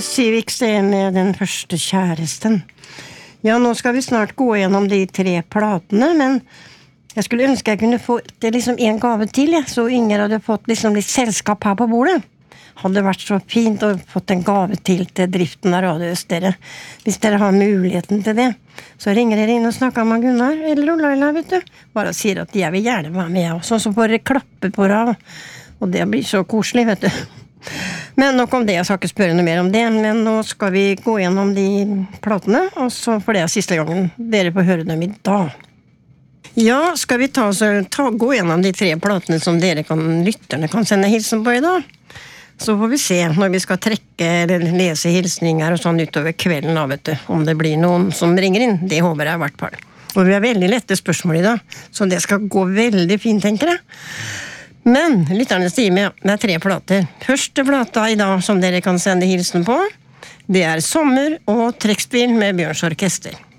Civics det med den første kjæresten. Ja, nå skal vi snart gå gjennom de 3 platene, men jeg skulle ønske jeg kunne få det liksom en gave til, ja, så Inger hadde fått liksom litt selskap her på bordet. Hadde vært så fint å fått en gave til driften av Radio Øst dere. Hvis dere har muligheten til det, så ringer dere inn og snakker med Gunnar eller Laila, vet du. Bare sier at jeg vil gjerne være med også, så får dere klappe på deg, og det blir så koselig, vet du. Men nok om det, jeg skal ikke spørre noe mer om det, men nå skal vi gå gjennom de platene, og så for det siste gangen dere får høre dem i dag. Ja, skal vi gå gjennom de 3 platene som lytterne kan sende hilsen på i dag? Så får vi se når vi skal trekke eller lese hilsninger og sånn utover kvelden av, vet du, om det blir noen som ringer inn. Det håper jeg i hvert fall. Og vi har veldig lette spørsmål i dag, så det skal gå veldig fint, tenker jeg. Men lytterne sier med 3 plater. Første plata i dag som dere kan sende hilsen på, det Sommer og trekkspill med Bjørns Orkester.